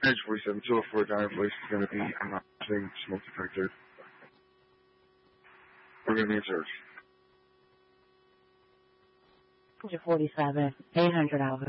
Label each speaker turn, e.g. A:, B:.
A: Edge 47, 204 Dire Voice is going to be announcing smoke detector. We're going to be in search.
B: Edge 47, 800 Alpha.